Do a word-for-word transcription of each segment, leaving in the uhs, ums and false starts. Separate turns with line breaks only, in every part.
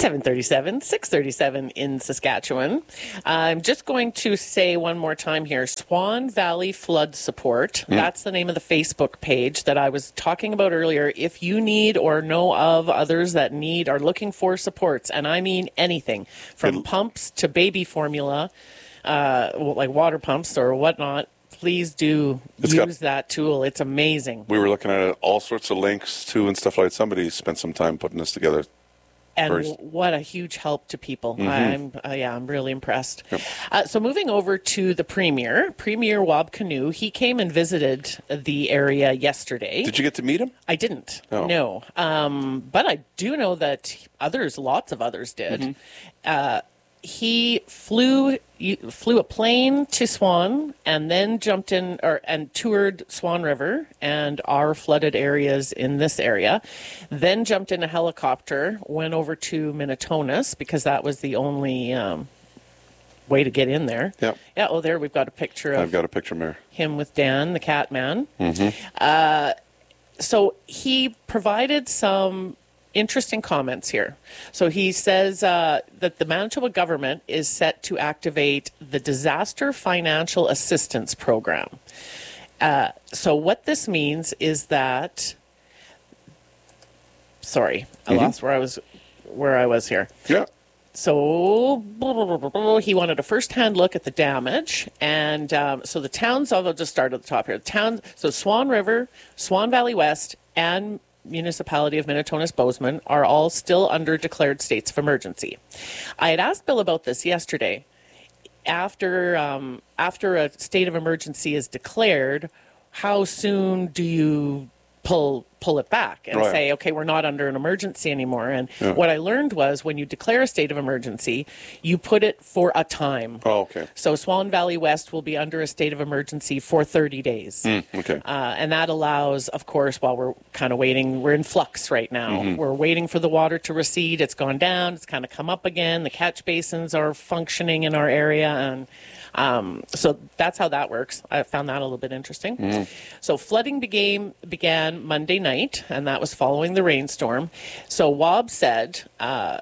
seven thirty-seven, six thirty-seven in Saskatchewan. I'm just going to say one more time here, Swan Valley Flood Support. Mm. That's the name of the Facebook page that I was talking about earlier. If you need or know of others that need, are looking for supports, and I mean anything, from It'll... pumps to baby formula, uh, like water pumps or whatnot, please do it's use got, that tool. It's amazing.
We were looking at it, all sorts of links to and stuff like that. Somebody spent some time putting this together.
And
Very...
what a huge help to people. Mm-hmm. I'm uh, yeah, I'm really impressed.
Yep.
Uh, so moving over to the Premier, Premier Wab Kinew, he came and visited the area yesterday.
Did you get to meet him?
I didn't,
oh.
no. Um, but I do know that others, lots of others did. Mm-hmm. Uh, he flew flew a plane to Swan and then jumped in or and toured Swan River and our flooded areas in this area. Then jumped in a helicopter, went over to Minitonas because that was the only um, way to get in there.
Yeah.
Yeah. Oh, there we've got a picture of
I've got a picture, Mayor.
Him with Dan, the cat man.
Mm-hmm.
Uh, so he provided some interesting comments here. So he says uh, that the Manitoba government is set to activate the Disaster Financial Assistance Program. Uh, so what this means is that, sorry, I mm-hmm. lost where I was, where I was here.
Yeah.
So he wanted a first-hand look at the damage, and um, so the towns. I'll just start at the top here. The towns. So Swan River, Swan Valley West, and Municipality of Minitonas-Bozeman are all still under declared states of emergency. I had asked Bill about this yesterday. After um, after a state of emergency is declared, how soon do you pull pull it back and
right.
say, okay, we're not under an emergency anymore? And
yeah.
what I learned was when you declare a state of emergency, you put it for a time.
Oh, okay.
So Swan Valley West will be under a state of emergency for thirty days.
Mm, okay.
Uh, and that allows, of course, while we're kind of waiting, we're in flux right now.
Mm-hmm.
We're waiting for the water to recede. It's gone down. It's kind of come up again. The catch basins are functioning in our area. And Um, so that's how that works. I found that a little bit interesting.
Mm.
So flooding began, began Monday night, and that was following the rainstorm. So Wab said uh,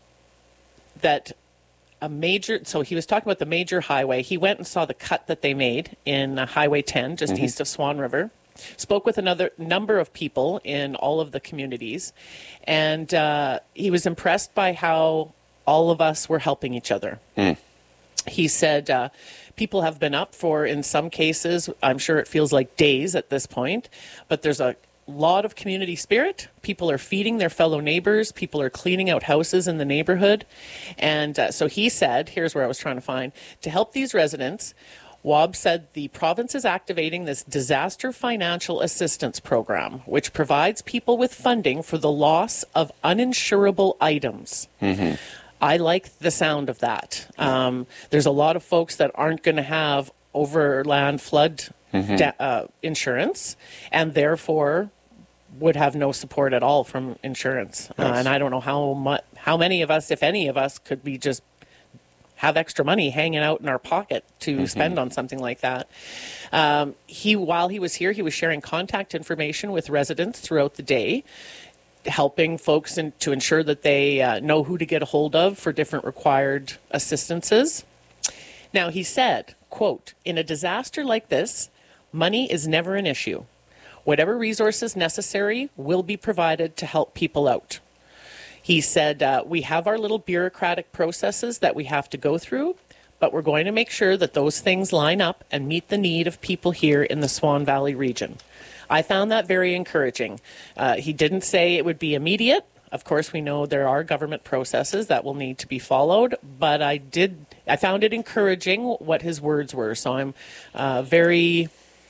that a major, so he was talking about the major highway. He went and saw the cut that they made in uh, Highway ten, just mm-hmm. east of Swan River. Spoke with another number of people in all of the communities, and uh, he was impressed by how all of us were helping each other.
Mm.
He said uh, people have been up for, in some cases, I'm sure it feels like days at this point, but there's a lot of community spirit. People are feeding their fellow neighbors. People are cleaning out houses in the neighborhood. And uh, so he said, here's where I was trying to find, to help these residents, Wab said the province is activating this Disaster Financial Assistance Program, which provides people with funding for the loss of uninsurable items.
Mm-hmm.
I like the sound of that. Um, there's a lot of folks that aren't going to have overland flood mm-hmm. da- uh, insurance, and therefore would have no support at all from insurance.
Yes.
Uh, and I don't know how much, how many of us, if any of us, could be just have extra money hanging out in our pocket to mm-hmm. spend on something like that. Um, he, while he was here, he was sharing contact information with residents throughout the day, helping folks in, to ensure that they uh, know who to get a hold of for different required assistances. Now, he said, quote, in a disaster like this, money is never an issue. Whatever resources necessary will be provided to help people out. He said, uh, we have our little bureaucratic processes that we have to go through, but we're going to make sure that those things line up and meet the need of people here in the Swan Valley region. I found that very encouraging. Uh, he didn't say it would be immediate. Of course, we know there are government processes that will need to be followed, but I did, I found it encouraging what his words were. So I'm uh, very,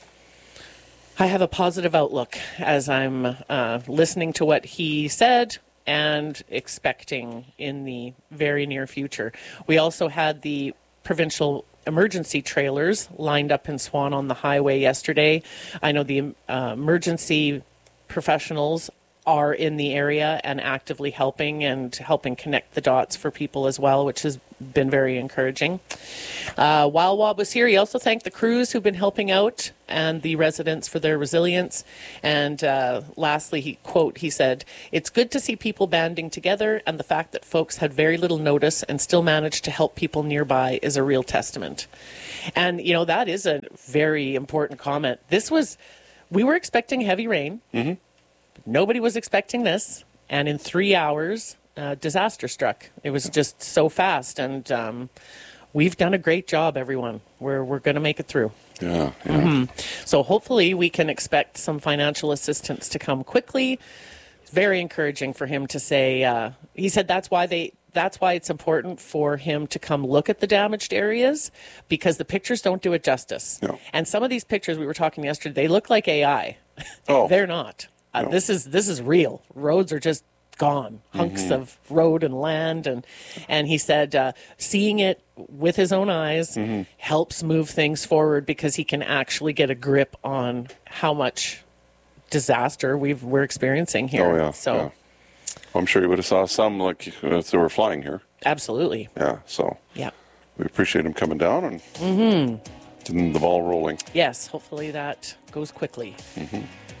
I have a positive outlook as I'm uh, listening to what he said and expecting in the very near future. We also had the provincial emergency trailers lined up in Swan on the highway yesterday. I know the uh, emergency professionals are in the area and actively helping and helping connect the dots for people as well, which has been very encouraging. Uh, while Wab was here, he also thanked the crews who've been helping out and the residents for their resilience. And uh, lastly, he quote, he said, "It's good to see people banding together, and the fact that folks had very little notice and still managed to help people nearby is a real testament." And, you know, that is a very important comment. This was, we were expecting heavy rain.
Mm-hmm.
Nobody was expecting this. And in three hours, uh, disaster struck. It was just so fast. And um, we've done a great job, everyone. We're, we're going to make it through.
Yeah. yeah.
Mm-hmm. So hopefully we can expect some financial assistance to come quickly. It's very encouraging for him to say, uh, he said that's why they, that's why it's important for him to come look at the damaged areas, because the pictures don't do it justice.
No.
And some of these pictures, we were talking yesterday, they look like A I.
Oh.
They're not. Uh,
No.
This is this is real. Roads are just gone, hunks
Mm-hmm.
of road and land, and and he said uh, seeing it with his own eyes
Mm-hmm.
helps move things forward, because he can actually get a grip on how much disaster we've we're experiencing here.
Oh, yeah.
So
yeah. I'm sure you would have saw some like if they were flying here.
absolutely,
Yeah. So
yeah,
we appreciate him coming down and getting the ball rolling.
yes. Hopefully that goes quickly.
Mm-hmm.